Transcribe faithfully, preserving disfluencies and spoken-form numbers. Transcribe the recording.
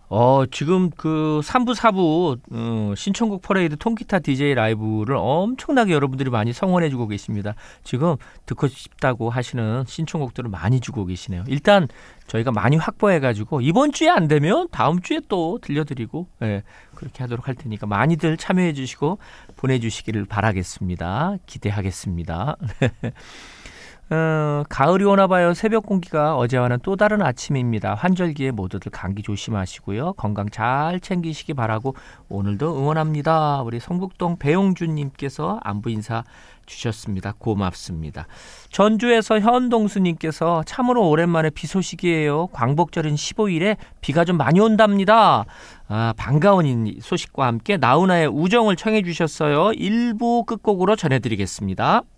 어, 지금 그 삼 부, 사 부 어, 신청곡 퍼레이드 통기타 디제이 라이브를 엄청나게 여러분들이 많이 성원해 주고 계십니다. 지금 듣고 싶다고 하시는 신청곡들을 많이 주고 계시네요. 일단 저희가 많이 확보해 가지고 이번 주에 안 되면 다음 주에 또 들려드리고 예, 그렇게 하도록 할 테니까 많이들 참여해 주시고 보내주시기를 바라겠습니다. 기대하겠습니다. 어, 가을이 오나 봐요. 새벽 공기가 어제와는 또 다른 아침입니다. 환절기에 모두들 감기 조심하시고요. 건강 잘 챙기시기 바라고 오늘도 응원합니다. 우리 성북동 배용준님께서 안부 인사 주셨습니다. 고맙습니다. 전주에서 현동수님께서 참으로 오랜만에 비 소식이에요. 광복절인 십오 일에 비가 좀 많이 온답니다. 아, 반가운 소식과 함께 나훈아의 우정을 청해 주셨어요. 일 부 끝곡으로 전해드리겠습니다.